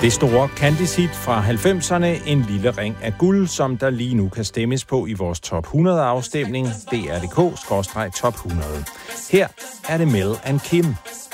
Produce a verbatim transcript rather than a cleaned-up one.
Det store Candice-hit fra halvfemserne, en lille ring af guld, som der lige nu kan stemmes på i vores top hundrede-afstemning, D R punktum D K skråstreg top hundrede. Her er det Mel and Kim.